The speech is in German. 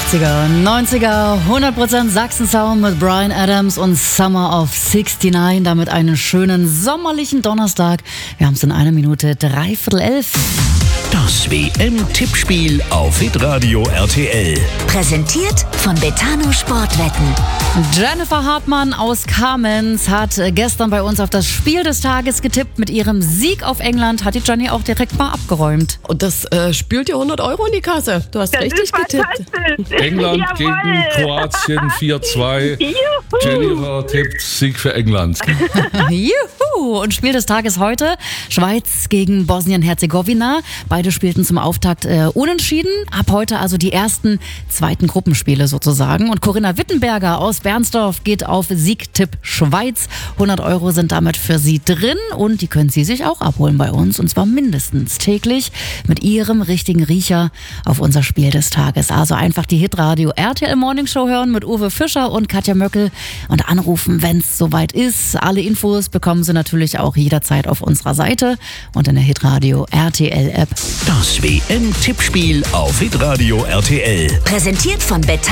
80er, 90er, 100% Sachsen-Sound mit Bryan Adams und Summer of 69. Damit einen schönen sommerlichen Donnerstag. Wir haben es in 1 Minute 11:15. Das WM-Tippspiel auf Hitradio RTL. Präsentiert von Betano Sportwetten. Jennifer Hartmann aus Kamenz hat gestern bei uns auf das Spiel des Tages getippt. Mit ihrem Sieg auf England hat die Jenny auch direkt mal abgeräumt. Und das spült dir 100 € in die Kasse. Du hast Das richtig ist getippt. England Jawohl. gegen Kroatien 4-2. Jennifer tippt Sieg für England. Juhu! Und Spiel des Tages heute: Schweiz gegen Bosnien-Herzegowina. Beide spielten zum Auftakt unentschieden. Ab heute also die ersten zweiten Gruppenspiele sozusagen. Und Corinna Wittenberger aus Bernsdorf geht auf Siegtipp Schweiz. 100 € sind damit für sie drin und die können sie sich auch abholen bei uns. Und zwar mindestens täglich mit ihrem richtigen Riecher auf unser Spiel des Tages. Also einfach die Hitradio RTL Morning Show hören mit Uwe Fischer und Katja Möckel und anrufen, wenn es soweit ist. Alle Infos bekommen Sie natürlich auch jederzeit auf unserer Seite und in der Hitradio RTL App. Das WM-Tippspiel auf Hitradio RTL. Präsentiert von Betano